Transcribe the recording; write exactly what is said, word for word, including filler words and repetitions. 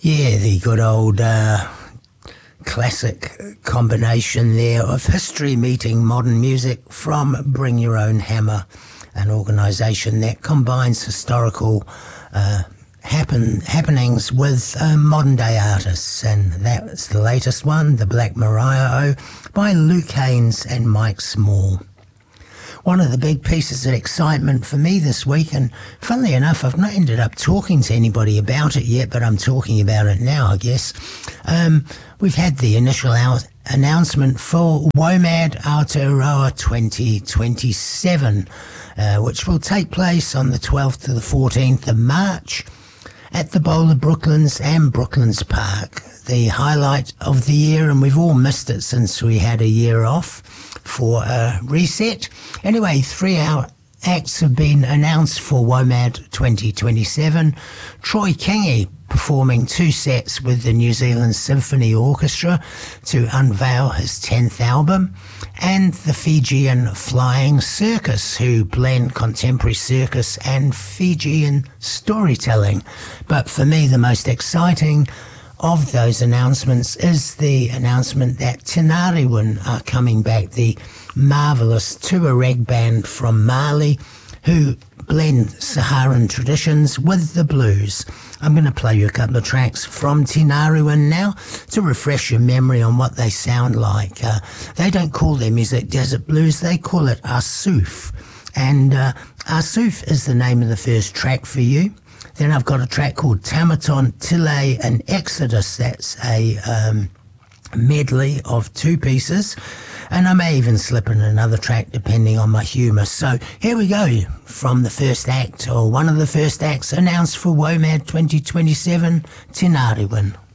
Yeah, the good old uh, classic combination there of history meeting modern music from Bring Your Own Hammer, an organisation that combines historical uh, happen happenings with uh, modern day artists, and that's the latest one, The Black Mariah by Luke Haynes and Mike Small. One of the big pieces of excitement for me this week, and funnily enough, I've not ended up talking to anybody about it yet, but I'm talking about it now, I guess. Um, we've had the initial out announcement for WOMAD Aotearoa twenty twenty-seven, uh, which will take place on the twelfth to the fourteenth of March at the Bowler Brooklands and Brooklands Park. The highlight of the year, and we've all missed it since we had a year off for a reset. Anyway, three hour acts have been announced for WOMAD twenty twenty-seven. Troy Kingi performing two sets with the New Zealand Symphony Orchestra to unveil his tenth album, and the Fijian Flying Circus, who blend contemporary circus and Fijian storytelling. But for me, the most exciting of those announcements is the announcement that Te Ngāriwen are coming back, the marvellous Tuareg band from Mali who blend Saharan traditions with the blues. I'm going to play you a couple of tracks from Te Ngāriwen now to refresh your memory on what they sound like. Uh, they don't call their music desert blues, they call it Asuf. And uh, Asuf is the name of the first track for you. Then I've got a track called Tamaton, Tile and Exodus. That's a um, medley of two pieces. And I may even slip in another track depending on my humour. So here we go from the first act, or one of the first acts announced for WOMAD twenty twenty-seven, Te Ngāriwen.